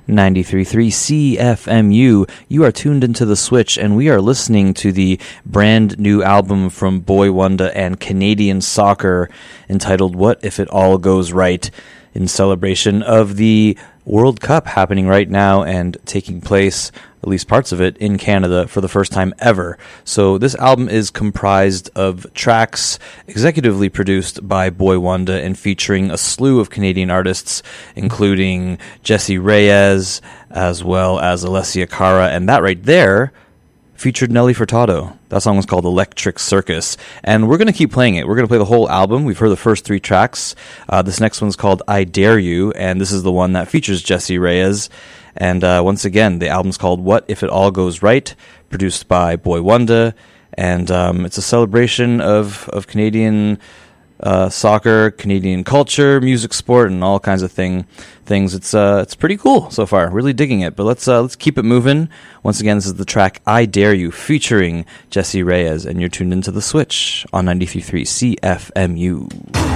93.3 CFMU. You are tuned into The Switch, and we are listening to the brand new album from Boi-1da and Canadian Soccer entitled What If It All Goes Right, in celebration of the World Cup happening right now and taking place, at least parts of it, in Canada for the first time ever. So this album is comprised of tracks executively produced by Boi-1da and featuring a slew of Canadian artists, including Jessie Reyez, as well as Alessia Cara, and that right there featured Nelly Furtado. That song was called Electric Circus, and we're going to keep playing it. We're going to play the whole album. We've heard the first three tracks. This next one's called I Dare You, and this is the one that features Jessie Reyez. And once again, the album's called What If It All Goes Right, produced by Boi-1da, and it's a celebration of Canadian soccer, Canadian culture, music, sport, and all kinds of things. It's pretty cool so far. Really digging it. But let's keep it moving. Once again, this is the track I Dare You featuring Jessie Reyez, and you're tuned into The Switch on 93.3 CFMU.